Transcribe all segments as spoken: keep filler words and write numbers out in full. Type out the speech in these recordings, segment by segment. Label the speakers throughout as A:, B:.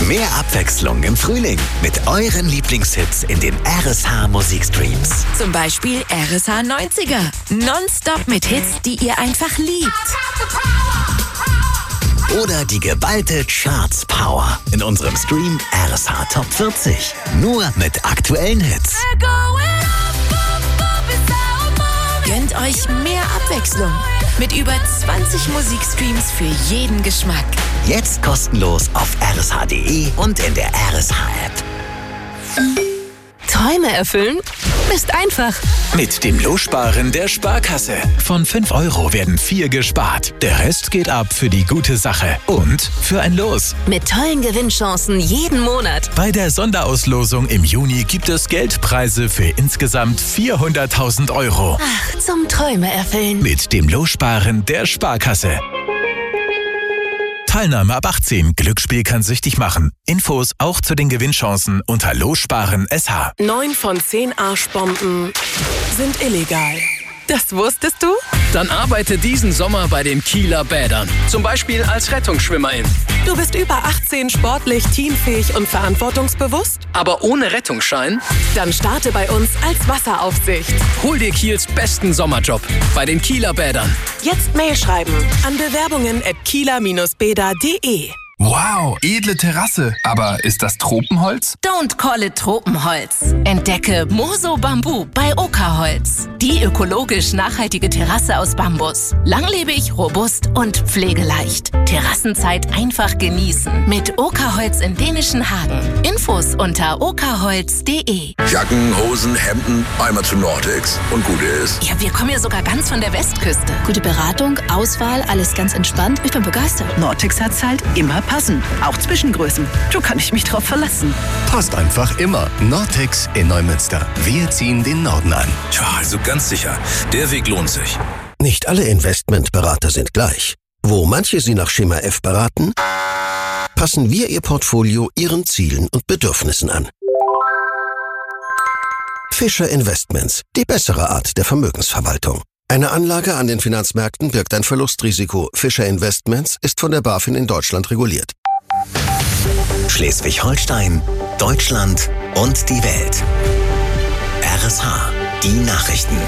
A: Mehr Abwechslung im Frühling mit euren Lieblingshits in den R S H Musikstreams.
B: Zum Beispiel R S H neunziger. Nonstop mit Hits, die ihr einfach liebt.
A: Oder die geballte Charts Power in unserem Stream R S H Top vierzig. Nur mit aktuellen Hits.
B: Gönnt euch mehr Abwechslung mit über zwanzig Musikstreams für jeden Geschmack.
A: Jetzt kostenlos auf r s h punkt d e und in der R S H-App.
C: Träume erfüllen ist einfach.
D: Mit dem Lossparen der Sparkasse. Von fünf Euro werden vier gespart. Der Rest geht ab für die gute Sache und für ein Los.
C: Mit tollen Gewinnchancen jeden Monat.
D: Bei der Sonderauslosung im Juni gibt es Geldpreise für insgesamt vierhunderttausend Euro.
C: Ach, zum Träume erfüllen.
D: Mit dem Lossparen der Sparkasse. Teilnahme ab achtzehn. Glücksspiel kann süchtig machen. Infos auch zu den Gewinnchancen unter Lossparen S H.
E: Neun von zehn Arschbomben sind illegal. Das wusstest du?
F: Dann arbeite diesen Sommer bei den Kieler Bädern. Zum Beispiel als Rettungsschwimmerin.
E: Du bist über achtzehn, sportlich, teamfähig und verantwortungsbewusst?
F: Aber ohne Rettungsschein?
E: Dann starte bei uns als Wasseraufsicht.
F: Hol dir Kiels besten Sommerjob bei den Kieler Bädern.
E: Jetzt Mail schreiben an bewerbungen at kieler bäder punkt de.
G: Wow, edle Terrasse. Aber ist das Tropenholz?
C: Don't call it Tropenholz. Entdecke Moso Bambu bei Oka-Holz. Die ökologisch nachhaltige Terrasse aus Bambus. Langlebig, robust und pflegeleicht. Terrassenzeit einfach genießen. Mit Oka-Holz in dänischen Hagen. Infos unter okaholz punkt de.
H: Jacken, Hosen, Hemden, einmal zu Nordics und gut ist.
C: Ja, wir kommen ja sogar ganz von der Westküste. Gute Beratung, Auswahl, alles ganz entspannt. Ich bin begeistert.
I: Nordics hat's halt immer passen. Auch Zwischengrößen. Da kann ich mich drauf verlassen.
J: Passt einfach immer. Nortex in Neumünster. Wir ziehen den Norden an.
H: Tja, also ganz sicher. Der Weg lohnt sich.
K: Nicht alle Investmentberater sind gleich. Wo manche Sie nach Schema F beraten, passen wir Ihr Portfolio Ihren Zielen und Bedürfnissen an. Fischer Investments. Die bessere Art der Vermögensverwaltung. Eine Anlage an den Finanzmärkten birgt ein Verlustrisiko. Fischer Investments ist von der BaFin in Deutschland reguliert.
A: Schleswig-Holstein, Deutschland und die Welt. R S H, die Nachrichten.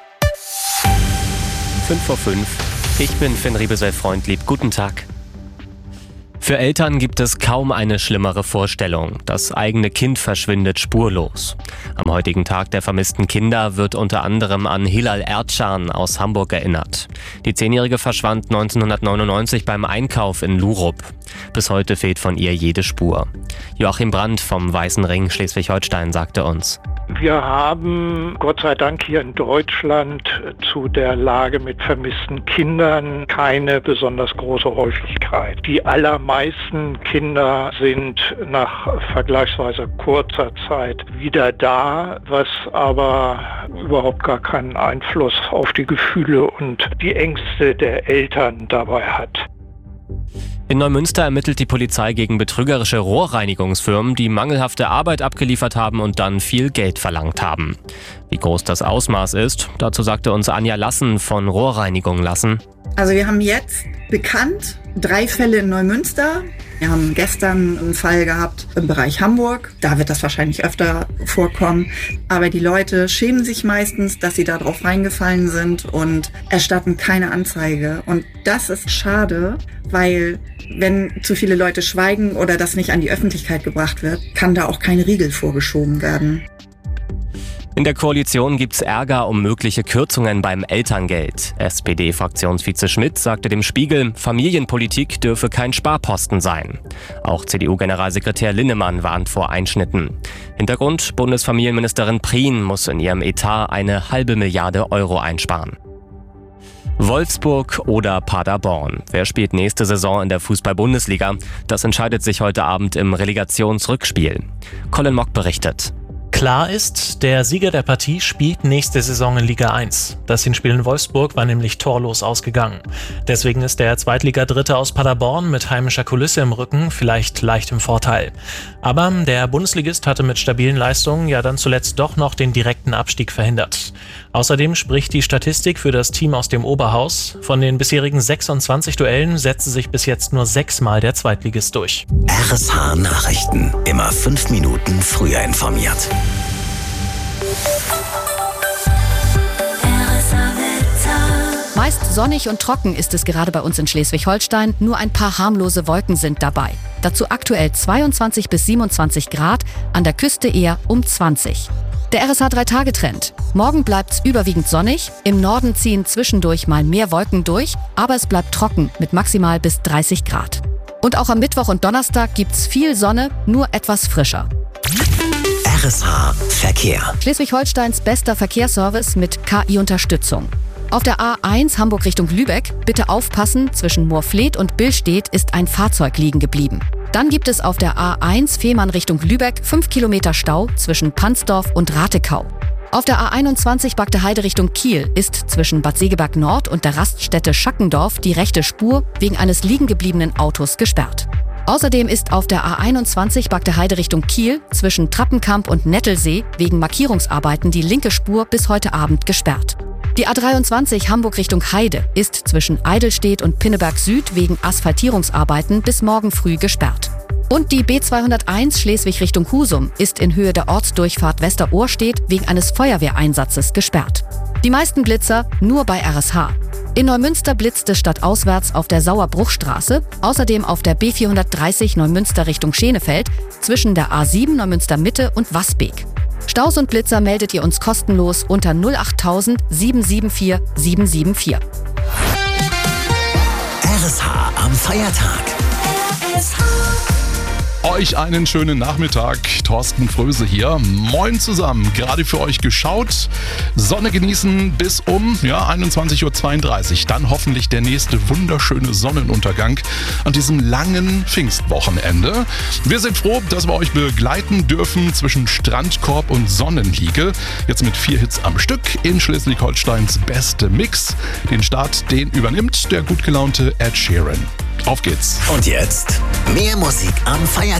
L: fünf vor fünf. Ich bin Finn Riebesell-Freundlieb. Guten Tag. Für Eltern gibt es kaum eine schlimmere Vorstellung. Das eigene Kind verschwindet spurlos. Am heutigen Tag der vermissten Kinder wird unter anderem an Hilal Erdschan aus Hamburg erinnert. Die Zehnjährige verschwand neunzehnhundertneunundneunzig beim Einkauf in Lurup. Bis heute fehlt von ihr jede Spur. Joachim Brandt vom Weißen Ring Schleswig-Holstein sagte uns:
M: Wir haben Gott sei Dank hier in Deutschland zu der Lage mit vermissten Kindern keine besonders große Häufigkeit. Die allermeisten Kinder sind nach vergleichsweise kurzer Zeit wieder da, was aber überhaupt gar keinen Einfluss auf die Gefühle und die Ängste der Eltern dabei hat.
L: In Neumünster ermittelt die Polizei gegen betrügerische Rohrreinigungsfirmen, die mangelhafte Arbeit abgeliefert haben und dann viel Geld verlangt haben. Wie groß das Ausmaß ist, dazu sagte uns Anja Lassen von Rohrreinigung Lassen.
N: Also wir haben jetzt bekannt drei Fälle in Neumünster. Wir haben gestern einen Fall gehabt im Bereich Hamburg. Da wird das wahrscheinlich öfter vorkommen. Aber die Leute schämen sich meistens, dass sie da drauf reingefallen sind und erstatten keine Anzeige. Und das ist schade, weil wenn zu viele Leute schweigen oder das nicht an die Öffentlichkeit gebracht wird, kann da auch kein Riegel vorgeschoben werden.
L: In der Koalition gibt's Ärger um mögliche Kürzungen beim Elterngeld. S P D-Fraktionsvize Schmidt sagte dem Spiegel, Familienpolitik dürfe kein Sparposten sein. Auch C D U-Generalsekretär Linnemann warnt vor Einschnitten. Hintergrund: Bundesfamilienministerin Prien muss in ihrem Etat eine halbe Milliarde Euro einsparen. Wolfsburg oder Paderborn. Wer spielt nächste Saison in der Fußball-Bundesliga? Das entscheidet sich heute Abend im Relegationsrückspiel. Colin Mock berichtet.
O: Klar ist, der Sieger der Partie spielt nächste Saison in Liga eins. Das Hinspiel in Wolfsburg war nämlich torlos ausgegangen. Deswegen ist der Zweitliga-Dritte aus Paderborn mit heimischer Kulisse im Rücken vielleicht leicht im Vorteil. Aber der Bundesligist hatte mit stabilen Leistungen ja dann zuletzt doch noch den direkten Abstieg verhindert. Außerdem spricht die Statistik für das Team aus dem Oberhaus. Von den bisherigen sechsundzwanzig Duellen setzte sich bis jetzt nur sechsmal der Zweitligist durch.
A: R S H Nachrichten. Immer fünf Minuten früher informiert.
P: Meist sonnig und trocken ist es gerade bei uns in Schleswig-Holstein, nur ein paar harmlose Wolken sind dabei. Dazu aktuell zweiundzwanzig bis siebenundzwanzig Grad, an der Küste eher um zwanzig. Der R S H drei Tage Trend. Morgen bleibt's überwiegend sonnig, im Norden ziehen zwischendurch mal mehr Wolken durch, aber es bleibt trocken mit maximal bis dreißig Grad. Und auch am Mittwoch und Donnerstag gibt's viel Sonne, nur etwas frischer.
A: R S H Verkehr.
P: Schleswig-Holsteins bester Verkehrsservice mit K I-Unterstützung. Auf der A eins Hamburg Richtung Lübeck, bitte aufpassen, zwischen Moorfleet und Billstedt ist ein Fahrzeug liegen geblieben. Dann gibt es auf der A eins Fehmarn Richtung Lübeck fünf Kilometer Stau zwischen Pansdorf und Ratekau. Auf der A einundzwanzig Bagdeheide Richtung Kiel ist zwischen Bad Segeberg Nord und der Raststätte Schackendorf die rechte Spur wegen eines liegen gebliebenen Autos gesperrt. Außerdem ist auf der A einundzwanzig Bagdeheide Richtung Kiel zwischen Trappenkamp und Nettelsee wegen Markierungsarbeiten die linke Spur bis heute Abend gesperrt. Die A dreiundzwanzig Hamburg Richtung Heide ist zwischen Eidelstedt und Pinneberg Süd wegen Asphaltierungsarbeiten bis morgen früh gesperrt. Und die B zweihunderteins Schleswig Richtung Husum ist in Höhe der Ortsdurchfahrt Westerohrstedt wegen eines Feuerwehreinsatzes gesperrt. Die meisten Blitzer nur bei R S H. In Neumünster blitzt es stadtauswärts auf der Sauerbruchstraße, außerdem auf der B vierhundertdreißig Neumünster Richtung Schenefeld, zwischen der A sieben Neumünster Mitte und Wasbeek. Staus und Blitzer meldet ihr uns kostenlos unter null acht null null sieben sieben vier sieben sieben vier.
A: R S H am Feiertag. R S H.
Q: Euch einen schönen Nachmittag. Thorsten Fröse hier. Moin zusammen. Gerade für euch geschaut. Sonne genießen bis um ja, einundzwanzig Uhr zweiunddreißig. Dann hoffentlich der nächste wunderschöne Sonnenuntergang an diesem langen Pfingstwochenende. Wir sind froh, dass wir euch begleiten dürfen zwischen Strandkorb und Sonnenliege. Jetzt mit vier Hits am Stück in Schleswig-Holsteins beste Mix. Den Start, den übernimmt der gut gelaunte Ed Sheeran. Auf geht's.
A: Und jetzt mehr Musik am Feiertag.